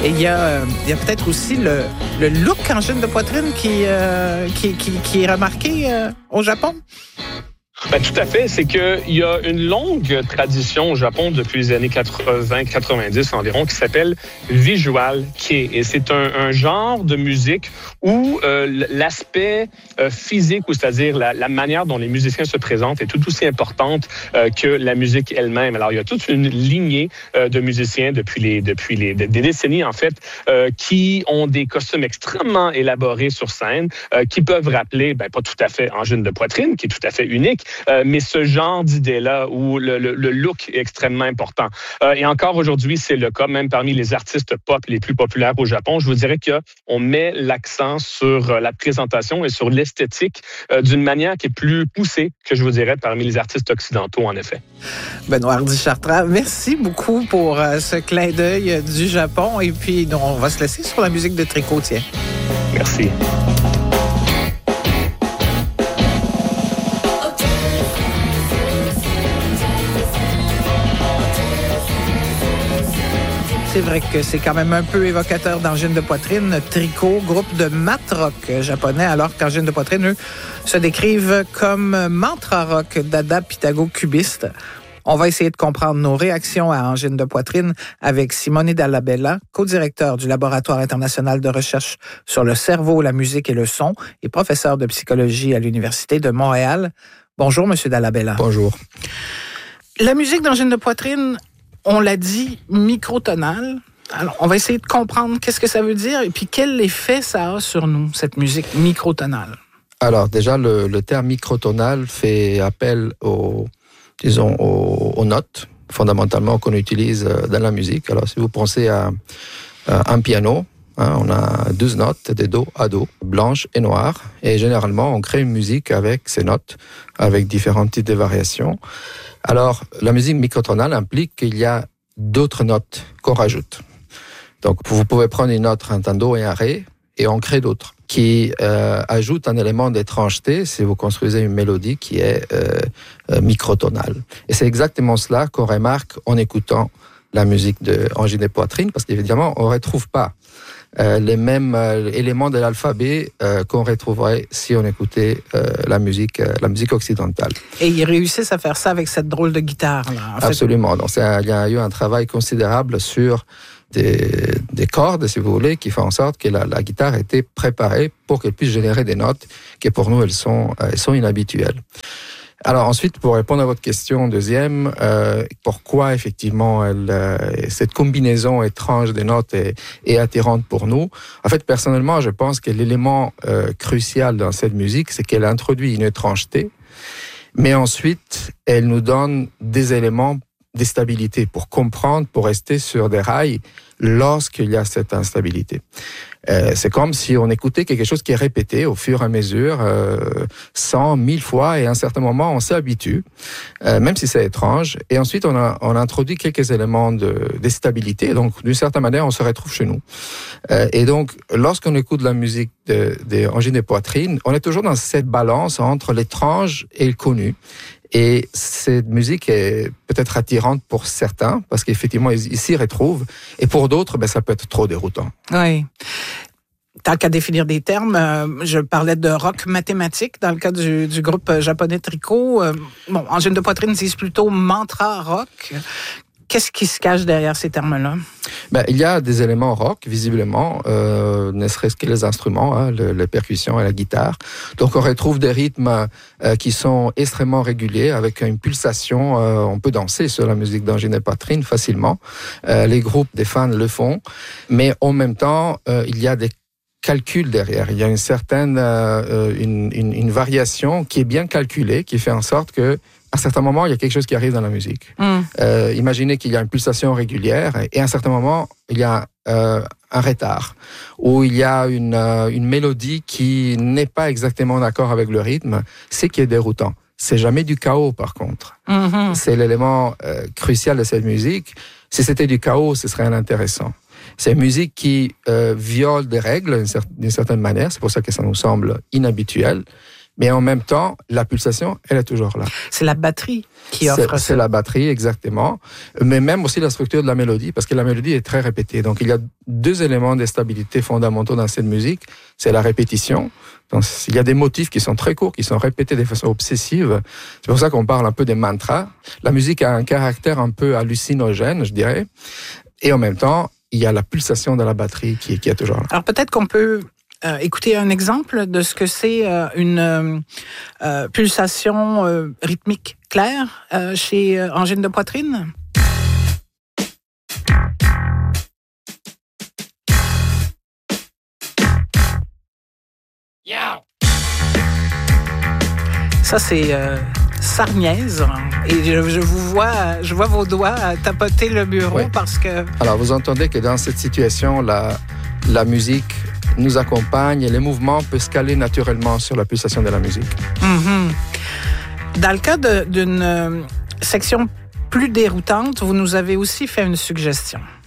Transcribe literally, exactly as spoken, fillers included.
Et il y a, euh, il y a peut-être aussi le, le look en gêne de poitrine qui, euh, qui, qui, qui est remarqué euh, au Japon. Ben, tout à fait. C'est qu'il y a une longue tradition au Japon depuis les années quatre-vingts quatre-vingt-dix environ qui s'appelle Visual Kei. Et c'est un, un genre de musique où euh, l'aspect euh, physique, ou c'est-à-dire la, la manière dont les musiciens se présentent est tout aussi importante euh, que la musique elle-même. Alors, il y a toute une lignée euh, de musiciens depuis les depuis les des décennies, en fait, euh, qui ont des costumes extrêmement élaborés sur scène, euh, qui peuvent rappeler, ben, pas tout à fait angine de poitrine, qui est tout à fait unique, Euh, mais ce genre d'idée-là où le, le, le look est extrêmement important. Euh, et encore aujourd'hui, c'est le cas, même parmi les artistes pop les plus populaires au Japon. Je vous dirais qu'on met l'accent sur la présentation et sur l'esthétique euh, d'une manière qui est plus poussée que je vous dirais parmi les artistes occidentaux, en effet. Benoît Hardy-Chartrand, merci beaucoup pour euh, ce clin d'œil du Japon. Et puis, donc, on va se laisser sur la musique de Tricot, tiens. Merci. C'est vrai que c'est quand même un peu évocateur d'angine de poitrine. Tricot, groupe de mat rock japonais, alors qu'angine de poitrine, eux, se décrivent comme mantra rock, dada, pythago, cubiste. On va essayer de comprendre nos réactions à angine de poitrine avec Simone Dallabella, co-directeur du Laboratoire international de recherche sur le cerveau, la musique et le son et professeur de psychologie à l'Université de Montréal. Bonjour, Monsieur Dallabella. Bonjour. La musique d'angine de poitrine, on l'a dit, microtonale. Alors, on va essayer de comprendre qu'est-ce que ça veut dire et puis quel effet ça a sur nous, cette musique microtonale. Alors, déjà, le, le terme microtonal fait appel aux, disons, aux, aux notes, fondamentalement, qu'on utilise dans la musique. Alors, si vous pensez à, à un piano, hein, on a douze notes, des do à do, blanches et noires. Et généralement, on crée une musique avec ces notes, avec différents types de variations. Alors, la musique microtonale implique qu'il y a d'autres notes qu'on rajoute. Donc, vous pouvez prendre une note entre un do et un ré, et on crée d'autres, qui euh, ajoutent un élément d'étrangeté si vous construisez une mélodie qui est euh, euh, microtonale. Et c'est exactement cela qu'on remarque en écoutant la musique de Angine de poitrine, parce qu'évidemment, on ne retrouve pas Euh, les mêmes euh, éléments de l'alphabet euh, qu'on retrouverait si on écoutait euh, la musique, euh, la musique occidentale. Et ils réussissent à faire ça avec cette drôle de guitare, là. En Absolument. Fait... Donc, c'est, il y a eu un travail considérable sur des, des cordes, si vous voulez, qui fait en sorte que la, la guitare ait été préparée pour qu'elle puisse générer des notes qui, pour nous, elles sont, elles sont inhabituelles. Alors ensuite, pour répondre à votre question deuxième, euh, pourquoi effectivement elle, euh, cette combinaison étrange des notes est, est attirante pour nous? En fait, personnellement, je pense que l'élément euh, crucial dans cette musique, c'est qu'elle introduit une étrangeté, mais ensuite, elle nous donne des éléments de stabilité pour comprendre, pour rester sur des rails lorsqu'il y a cette instabilité. Euh, c'est comme si on écoutait quelque chose qui est répété au fur et à mesure, euh, cent, mille fois, et à un certain moment, on s'habitue, euh, même si c'est étrange. Et ensuite, on a, on a introduit quelques éléments de, de stabilité. Donc, d'une certaine manière, on se retrouve chez nous. Euh, et donc, lorsqu'on écoute la musique de, de Angine de poitrine, on est toujours dans cette balance entre l'étrange et le connu. Et cette musique est peut-être attirante pour certains, parce qu'effectivement, ils s'y retrouvent. Et pour d'autres, ben, ça peut être trop déroutant. Oui. Tant qu'à définir des termes, euh, je parlais de rock mathématique dans le cas du, du groupe japonais Tricot. Euh, bon, Angine de poitrine disent plutôt mantra rock. Qu'est-ce qui se cache derrière ces termes-là? Ben, il y a des éléments rock, visiblement, euh, ne serait-ce que les instruments, hein, le, les percussions et la guitare. Donc, on retrouve des rythmes euh, qui sont extrêmement réguliers, avec une pulsation. Euh, on peut danser sur la musique d'Angine de poitrine facilement. Euh, les groupes des fans le font. Mais en même temps, euh, il y a des calcul derrière. Il y a une certaine euh, une, une, une variation qui est bien calculée, qui fait en sorte que à certains moments, il y a quelque chose qui arrive dans la musique. Mm. Euh, imaginez qu'il y a une pulsation régulière et à un certain moment, il y a euh, un retard ou il y a une, euh, une mélodie qui n'est pas exactement d'accord avec le rythme, c'est qui est déroutant. C'est jamais du chaos, par contre. Mm-hmm. C'est l'élément euh, crucial de cette musique. Si c'était du chaos, ce serait inintéressant. C'est une musique qui euh, viole des règles d'une certaine manière, c'est pour ça que ça nous semble inhabituel. Mais en même temps, la pulsation, elle est toujours là. C'est la batterie qui offre c'est, ça. C'est la batterie, exactement. Mais même aussi la structure de la mélodie, parce que la mélodie est très répétée. Donc, il y a deux éléments de stabilité fondamentaux dans cette musique. C'est la répétition. Donc, il y a des motifs qui sont très courts, qui sont répétés de façon obsessive. C'est pour ça qu'on parle un peu des mantras. La musique a un caractère un peu hallucinogène, je dirais. Et en même temps, il y a la pulsation de la batterie qui, qui est toujours là. Alors, peut-être qu'on peut... Euh, écoutez un exemple de ce que c'est euh, une euh, euh, pulsation euh, rythmique claire euh, chez euh, angine de poitrine. Yeah. Ça, c'est euh, sarniaise. Et je, je vous vois, je vois vos doigts tapoter le bureau oui. parce que... Alors, vous entendez que dans cette situation, la, la musique nous accompagne et les mouvements peuvent se caler naturellement sur la pulsation de la musique. Mm-hmm. Dans le cas de, d'une section plus déroutante, vous nous avez aussi fait une suggestion.